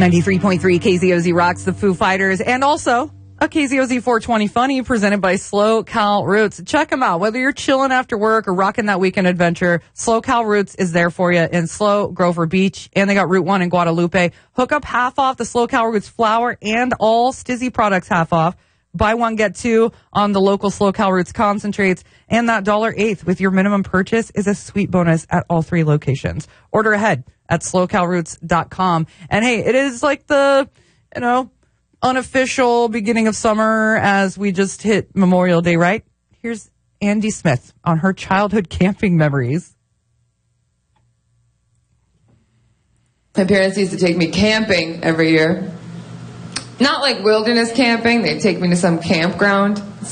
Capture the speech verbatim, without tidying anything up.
ninety-three point three K Z O Z rocks the Foo Fighters, and also a K Z O Z four twenty Funny presented by Slow Cal Roots. Check them out. Whether you're chilling after work or rocking that weekend adventure, Slow Cal Roots is there for you in Slow Grover Beach, and they got Route one in Guadalupe. Hook up half off the Slow Cal Roots flour and all Stizzy products half off. Buy one, get two on the local Slow Cal Roots concentrates, and that dollar eighth with your minimum purchase is a sweet bonus at all three locations. Order ahead at slow cal roots dot com. And hey, it is like the, you know, unofficial beginning of summer as we just hit Memorial Day, right? Here's Andy Smith on her childhood camping memories. My parents used to take me camping every year. Not like wilderness camping. They'd take me to some campground.